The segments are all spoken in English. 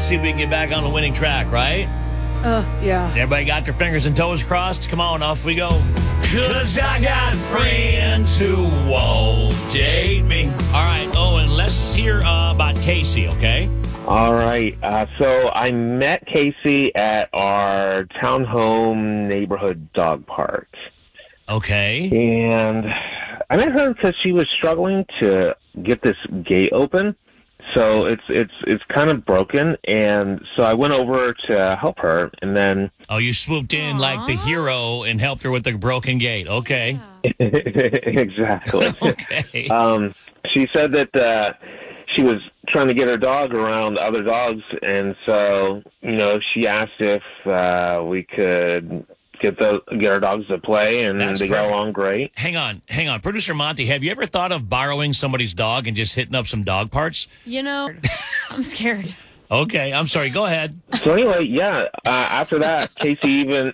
see if we can get back on the winning track, right? Yeah. Everybody got their fingers and toes crossed? Come on, off we go. 'Cause I got friends who won't date me. All right, Owen, let's hear about Casey, okay? All right. So I met Casey at our townhome neighborhood dog park. Okay. And I met her because she was struggling to get this gate open. So it's kind of broken, and so I went over to help her, and then Oh, you swooped in like the hero and helped her with the broken gate. Okay. exactly. Okay. She said that she was trying to get her dog around other dogs, and so she asked if we could get our dogs to play, and That's they got perfect. along great. Hang on. Producer Monty, have you ever thought of borrowing somebody's dog and just hitting up some dog parts? I'm scared. Okay, I'm sorry. Go ahead. So anyway, yeah. After that, Casey even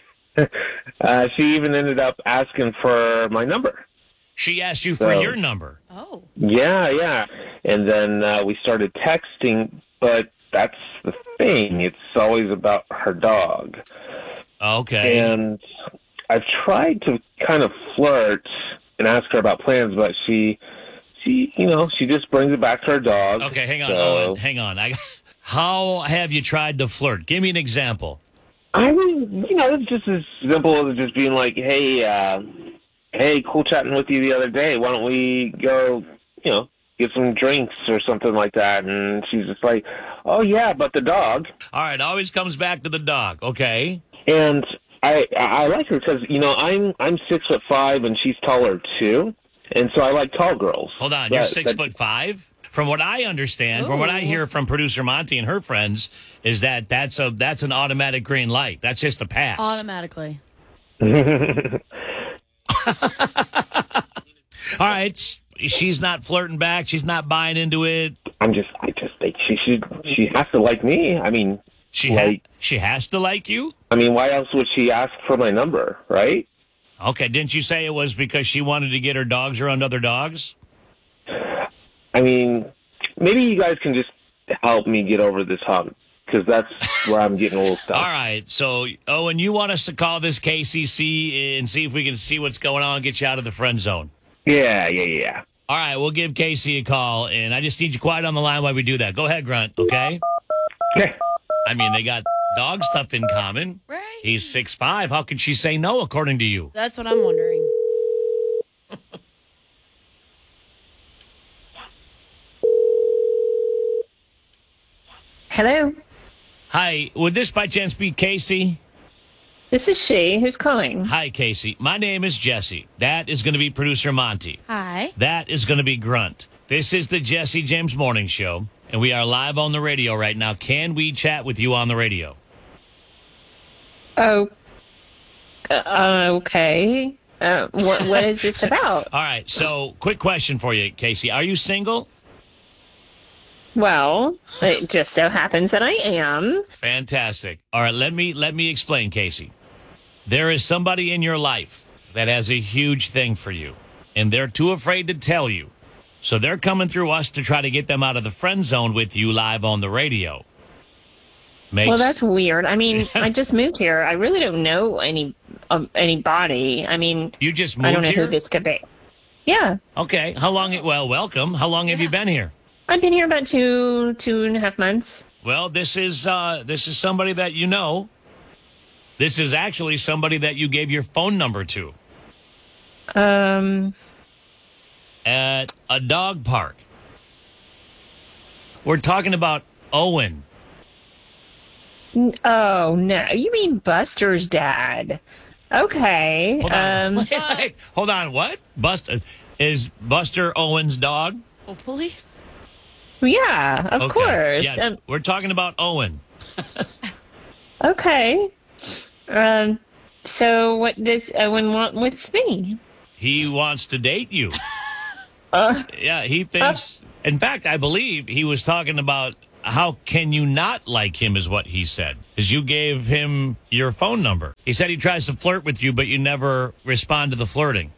she even ended up asking for my number. She asked you for your number. Oh. Yeah. And then we started texting, but that's the thing. It's always about her dog. Okay. And I've tried to kind of flirt and ask her about plans, but she just brings it back to her dog. Okay, hang on, so, Owen. Hang on. How have you tried to flirt? Give me an example. I mean, it's just as simple as just being like, hey, cool chatting with you the other day. Why don't we go, get some drinks or something like that? And she's just like, oh, yeah, but the dog. All right, always comes back to the dog. Okay. And I like her because, I'm 6'5" and she's taller too. And so I like tall girls. Hold on, you're 6'5"? From what I understand, from what I hear from producer Monty and her friends, is that's an automatic green light. That's just a pass. Automatically. All right, she's not flirting back. She's not buying into it. I just think she has to like me. I mean, She has to like you? I mean, why else would she ask for my number, right? Okay, didn't you say it was because she wanted to get her dogs around other dogs? I mean, maybe you guys can just help me get over this hump, because that's where I'm getting a little stuck. All right, so, Owen, you want us to call this KCC and see if we can see what's going on and get you out of the friend zone? Yeah. All right, we'll give Casey a call, and I just need you quiet on the line while we do that. Go ahead, Grunt, okay? Okay. I mean, they got dog stuff in common. Right. He's 6'5". How could she say no, according to you? That's what I'm wondering. Hello, Hi, would this by chance be Casey? this is she. Who's calling? Hi, Casey. My name is Jesse. That is going to be producer Monty. Hi. That is going to be Grunt. This is the Jesse James Morning Show, and we are live on the radio right now. Can we chat with you on the radio? Oh, okay. What is this about? All right, so quick question for you, Casey. Are you single? Well, it just so happens that I am. Fantastic. All right, let me explain, Casey. There is somebody in your life that has a huge thing for you, and they're too afraid to tell you. So they're coming through us to try to get them out of the friend zone with you live on the radio. Well, that's weird. I mean, I just moved here. I really don't know anybody. I mean, You just moved I don't know here? who this could be. Yeah, Okay. How long? Well, welcome. How long have you been here? I've been here about two and a half months. Well, this is somebody that you know. This is actually somebody that you gave your phone number to at a dog park. We're talking about Owen. Oh no, you mean Buster's dad? Okay. Hold on. Wait. Hold on. What? Is Buster Owen's dog? Hopefully. Yeah, of course. Yeah, we're talking about Owen. Okay. So what does Owen want with me? He wants to date you. Uh, Yeah, he thinks. In fact, I believe he was talking about how can you not like him is what he said. Because you gave him your phone number. He said he tries to flirt with you, but you never respond to the flirting.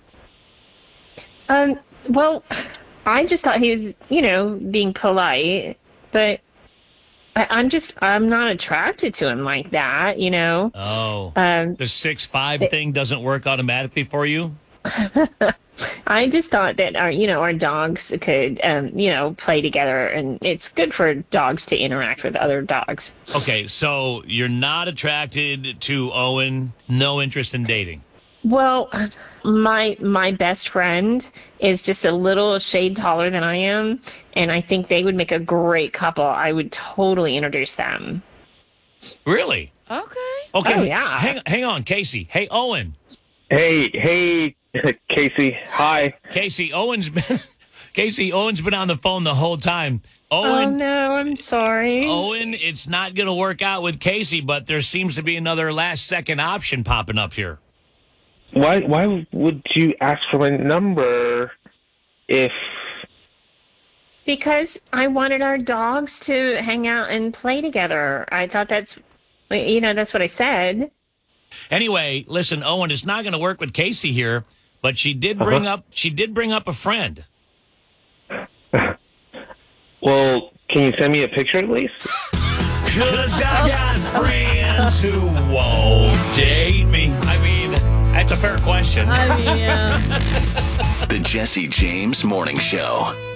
Well, I just thought he was, being polite, but I'm not attracted to him like that, you know. Oh, the 6'5" thing doesn't work automatically for you? I just thought that our dogs could, play together, and it's good for dogs to interact with other dogs. Okay, so you're not attracted to Owen, no interest in dating. Well, my best friend is just a little shade taller than I am, and I think they would make a great couple. I would totally introduce them. Really? Okay. Okay. Oh, yeah. Hang on, Casey. Hey, Owen. Hey, Casey. Hi. Casey, Owen's been on the phone the whole time. Oh, Owen, no, I'm sorry. Owen, it's not going to work out with Casey, but there seems to be another last-second option popping up here. Why would you ask for my number if... Because I wanted our dogs to hang out and play together. I thought that's what I said. Anyway, listen, Owen, it's not going to work with Casey here, but she did bring up a friend. Well, can you send me a picture at least? 'Cause I got friends who won't date me. I mean, that's a fair question. I mean, yeah. The Jesse James Morning Show.